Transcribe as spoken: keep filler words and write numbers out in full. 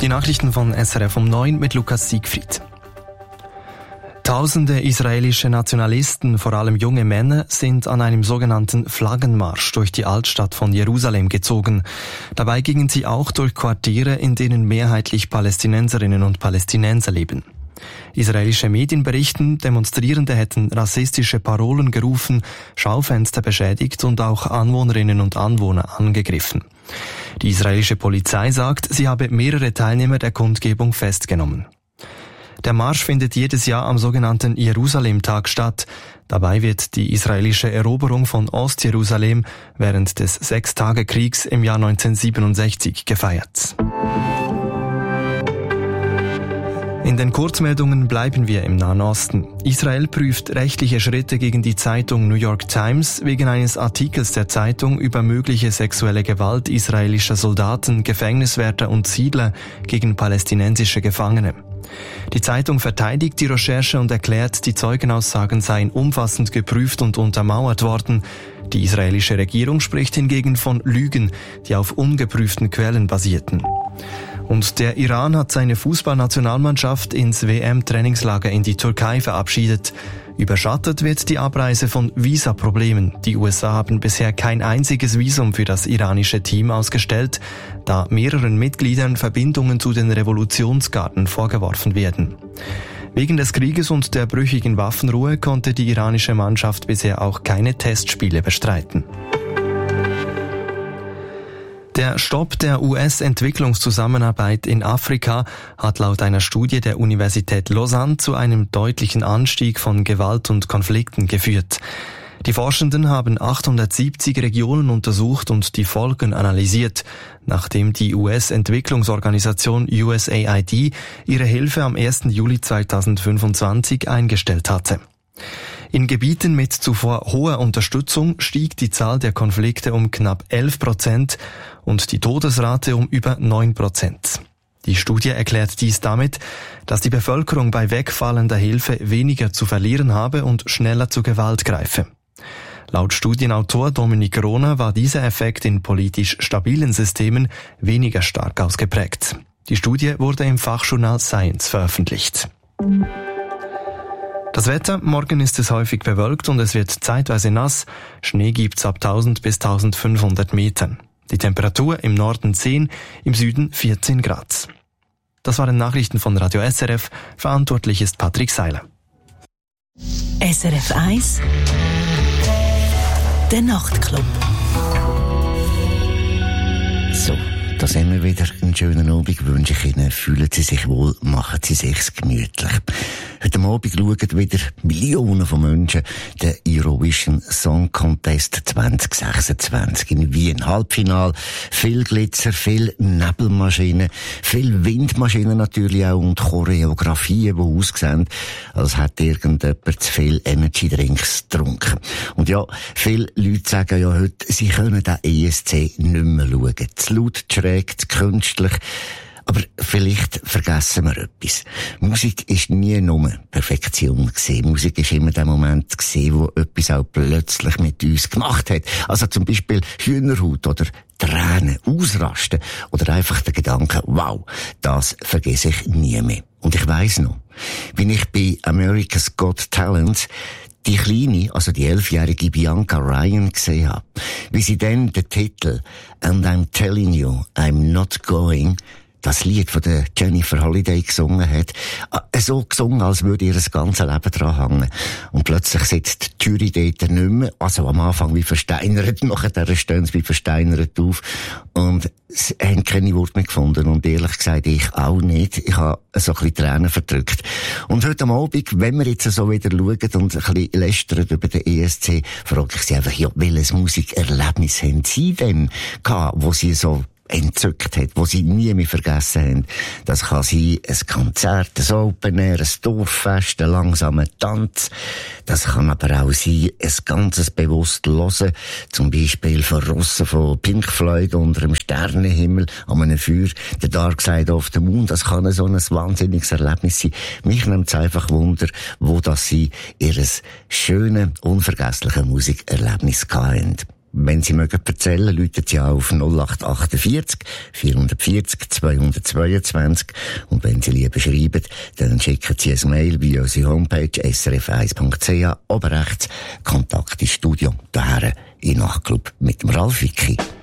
Die Nachrichten von S R F um neun mit Lukas Siegfried. Tausende israelische Nationalisten, vor allem junge Männer, sind an einem sogenannten Flaggenmarsch durch die Altstadt von Jerusalem gezogen. Dabei gingen sie auch durch Quartiere, in denen mehrheitlich Palästinenserinnen und Palästinenser leben. Israelische Medien berichten, Demonstrierende hätten rassistische Parolen gerufen, Schaufenster beschädigt und auch Anwohnerinnen und Anwohner angegriffen. Die israelische Polizei sagt, sie habe mehrere Teilnehmer der Kundgebung festgenommen. Der Marsch findet jedes Jahr am sogenannten Jerusalem-Tag statt. Dabei wird die israelische Eroberung von Ostjerusalem während des Sechstagekriegs im Jahr neunzehnhundertsiebenundsechzig gefeiert. In den Kurzmeldungen bleiben wir im Nahen Osten. Israel prüft rechtliche Schritte gegen die Zeitung New York Times wegen eines Artikels der Zeitung über mögliche sexuelle Gewalt israelischer Soldaten, Gefängniswärter und Siedler gegen palästinensische Gefangene. Die Zeitung verteidigt die Recherche und erklärt, die Zeugenaussagen seien umfassend geprüft und untermauert worden. Die israelische Regierung spricht hingegen von Lügen, die auf ungeprüften Quellen basierten. Und der Iran hat seine Fußballnationalmannschaft ins W M-Trainingslager in die Türkei verabschiedet. Überschattet wird die Abreise von Visaproblemen. Die U S A haben bisher kein einziges Visum für das iranische Team ausgestellt, da mehreren Mitgliedern Verbindungen zu den Revolutionsgarden vorgeworfen werden. Wegen des Krieges und der brüchigen Waffenruhe konnte die iranische Mannschaft bisher auch keine Testspiele bestreiten. Der Stopp der U S-Entwicklungszusammenarbeit in Afrika hat laut einer Studie der Universität Lausanne zu einem deutlichen Anstieg von Gewalt und Konflikten geführt. Die Forschenden haben achthundertsiebzig Regionen untersucht und die Folgen analysiert, nachdem die U S-Entwicklungsorganisation U S A I D ihre Hilfe am ersten Juli zweitausendfünfundzwanzig eingestellt hatte. In Gebieten mit zuvor hoher Unterstützung stieg die Zahl der Konflikte um knapp elf Prozent und die Todesrate um über neun Prozent. Die Studie erklärt dies damit, dass die Bevölkerung bei wegfallender Hilfe weniger zu verlieren habe und schneller zur Gewalt greife. Laut Studienautor Dominik Rohner war dieser Effekt in politisch stabilen Systemen weniger stark ausgeprägt. Die Studie wurde im Fachjournal Science veröffentlicht. Das Wetter, morgen ist es häufig bewölkt und es wird zeitweise nass. Schnee gibt's ab tausend bis eintausendfünfhundert Metern. Die Temperatur im Norden zehn, im Süden vierzehn Grad. Das waren Nachrichten von Radio S R F. Verantwortlich ist Patrick Seiler. S R F eins Der Nachtclub. So, da sind wir wieder. Einen schönen Abend wünsche ich Ihnen. Fühlen Sie sich wohl, machen Sie sich's gemütlich. Heute Abend schauen wieder Millionen von Menschen den Eurovision Song Contest zwanzig sechsundzwanzig in Wien. Halbfinal, viel Glitzer, viel Nebelmaschinen, viel Windmaschinen natürlich auch und Choreografien, die aussehen, als hätte irgendjemand zu viel Energy Drinks getrunken. Und ja, viele Leute sagen ja heute, sie können den E S C nicht mehr schauen. Zu laut, zu schräg, zu künstlich. Aber vielleicht vergessen wir etwas. Musik ist nie nur Perfektion gewesen. Musik ist immer der Moment gewesen, wo etwas auch plötzlich mit uns gemacht hat. Also zum Beispiel Hühnerhaut oder Tränen, Ausrasten oder einfach der Gedanke, wow, das vergesse ich nie mehr. Und ich weiss noch, wie ich bei America's Got Talent die kleine, also die elfjährige Bianca Ryan gesehen habe, wie sie dann den Titel And I'm Telling You, I'm Not Going, das Lied von der Jennifer Holliday gesungen hat, so gesungen, als würde ihr das ganze Leben dran hängen. Und plötzlich sitzt die Jury dort nicht mehr, also am Anfang wie versteinert, nachher stehen sie wie versteinert auf und sie haben keine Worte mehr gefunden und ehrlich gesagt, ich auch nicht. Ich habe so ein bisschen Tränen verdrückt. Und heute am Abend, wenn wir jetzt so wieder schauen und ein bisschen lästern über den E S C, frage ich sie einfach, ja, welches Musikerlebnis haben Sie denn gehabt, wo Sie so entzückt hat, wo sie nie mehr vergessen haben. Das kann sein ein Konzert, ein Open Air, ein Dorffest, ein langsamer Tanz. Das kann aber auch sein ein ganzes bewusst Hören, zum Beispiel von Russen von Pink Floyd unter dem Sternenhimmel an einem Feuer, der Dark Side of the Moon. Das kann so ein wahnsinniges Erlebnis sein. Mich nimmt es einfach Wunder, wo das sie ihres schönen, unvergesslichen Musikerlebnis hatten. wenn Sie mögen erzählen, läuten Sie auf null acht achtundvierzig, vierhundertvierzig, zweihundertzweiundzwanzig. Und wenn Sie lieber schreiben, dann schicken Sie ein Mail via unsere Homepage s r f eins punkt c h, oben rechts, Kontakt ins Studio, daher in Nachtclub mit dem Ralf Wicki.